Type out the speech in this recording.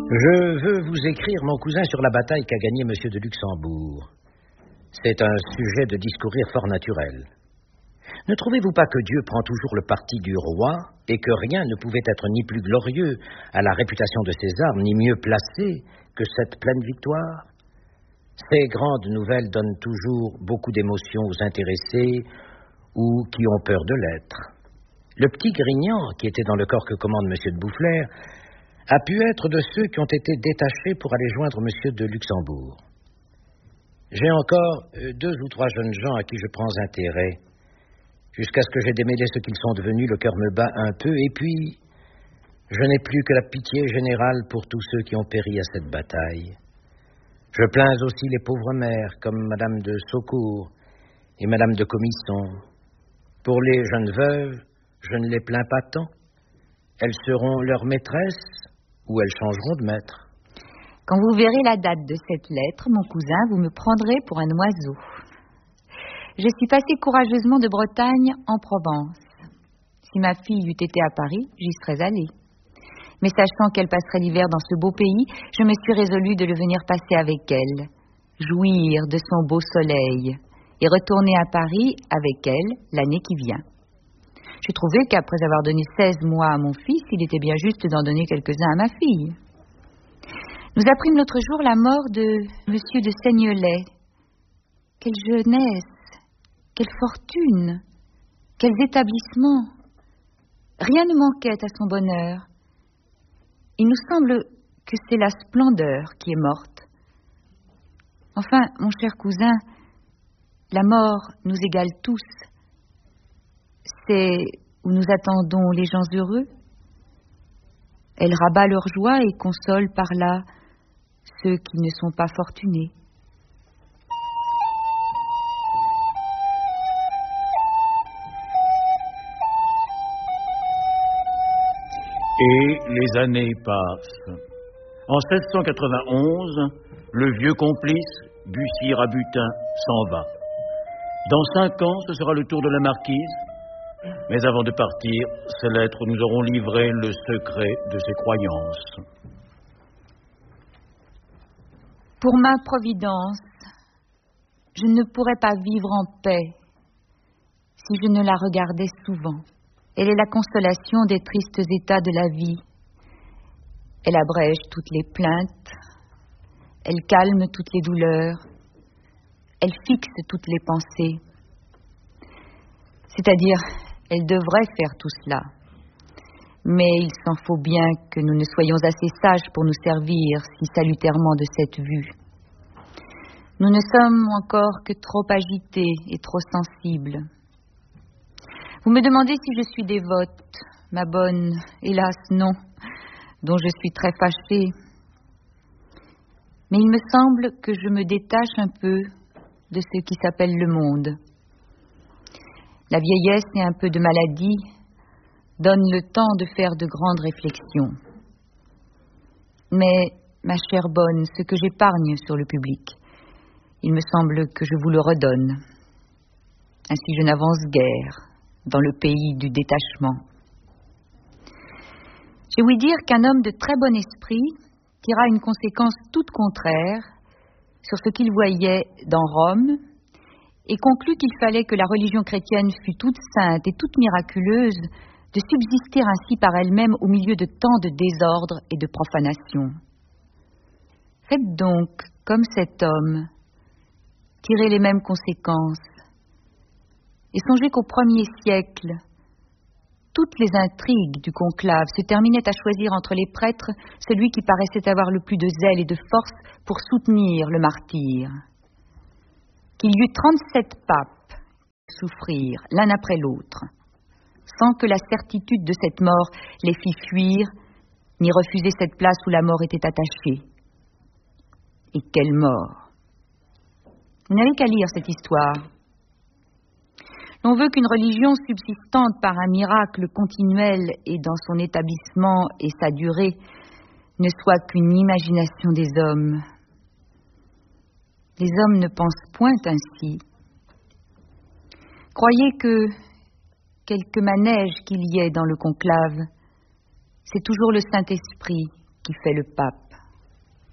Je veux vous écrire, mon cousin, sur la bataille qu'a gagnée M. de Luxembourg. C'est un sujet de discourir fort naturel. Ne trouvez-vous pas que Dieu prend toujours le parti du roi et que rien ne pouvait être ni plus glorieux à la réputation de ses armes, ni mieux placé que cette pleine victoire? Ces grandes nouvelles donnent toujours beaucoup d'émotion aux intéressés ou qui ont peur de l'être. Le petit Grignan, qui était dans le corps que commande M. de Boufflers, a pu être de ceux qui ont été détachés pour aller joindre M. de Luxembourg. J'ai encore 2 ou 3 jeunes gens à qui je prends intérêt. Jusqu'à ce que j'ai démêlé ce qu'ils sont devenus, le cœur me bat un peu, et puis je n'ai plus que la pitié générale pour tous ceux qui ont péri à cette bataille. Je plains aussi les pauvres mères, comme Madame de Saucourt et Madame de Comisson. Pour les jeunes veuves, je ne les plains pas tant. Elles seront leurs maîtresses ou elles changeront de maître. Quand vous verrez la date de cette lettre, mon cousin, vous me prendrez pour un oiseau. Je suis passée courageusement de Bretagne en Provence. Si ma fille eût été à Paris, j'y serais allée. Mais sachant qu'elle passerait l'hiver dans ce beau pays, je me suis résolue de le venir passer avec elle, jouir de son beau soleil et retourner à Paris avec elle l'année qui vient. J'ai trouvé qu'après avoir donné 16 mois à mon fils, il était bien juste d'en donner quelques-uns à ma fille. Nous apprîmes l'autre jour la mort de M. de Seignelay. Quelle jeunesse, quelle fortune, quels établissements. Rien ne manquait à son bonheur. Il nous semble que c'est la splendeur qui est morte. Enfin, mon cher cousin, la mort nous égale tous. C'est où nous attendons les gens heureux. Elle rabat leur joie et console par là ceux qui ne sont pas fortunés. Et les années passent. En 1791, le vieux complice, Bussy-Rabutin, s'en va. Dans 5 ans, ce sera le tour de la marquise. Mais avant de partir, ces lettres nous auront livré le secret de ses croyances. Pour ma providence, je ne pourrais pas vivre en paix si je ne la regardais souvent. Elle est la consolation des tristes états de la vie. Elle abrège toutes les plaintes, elle calme toutes les douleurs, elle fixe toutes les pensées. C'est-à-dire, elle devrait faire tout cela. Mais il s'en faut bien que nous ne soyons assez sages pour nous servir si salutairement de cette vue. Nous ne sommes encore que trop agités et trop sensibles. Vous me demandez si je suis dévote, ma bonne, hélas non, dont je suis très fâchée. Mais il me semble que je me détache un peu de ce qui s'appelle le monde. La vieillesse et un peu de maladie donnent le temps de faire de grandes réflexions. Mais, ma chère bonne, ce que j'épargne sur le public, il me semble que je vous le redonne. Ainsi je n'avance guère dans le pays du détachement. J'ai ouï dire qu'un homme de très bon esprit tira une conséquence toute contraire sur ce qu'il voyait dans Rome et conclut qu'il fallait que la religion chrétienne fût toute sainte et toute miraculeuse de subsister ainsi par elle-même au milieu de tant de désordre et de profanation. Faites donc, comme cet homme, tirez les mêmes conséquences et songez qu'au 1er siècle, toutes les intrigues du conclave se terminaient à choisir entre les prêtres celui qui paraissait avoir le plus de zèle et de force pour soutenir le martyr. Qu'il y eut 37 papes souffrir l'un après l'autre, sans que la certitude de cette mort les fit fuir, ni refuser cette place où la mort était attachée. Et quelle mort! Vous n'avez qu'à lire cette histoire. L'on veut qu'une religion subsistante par un miracle continuel et dans son établissement et sa durée ne soit qu'une imagination des hommes. Les hommes ne pensent point ainsi. Croyez que, quelque manège qu'il y ait dans le conclave, c'est toujours le Saint-Esprit qui fait le pape.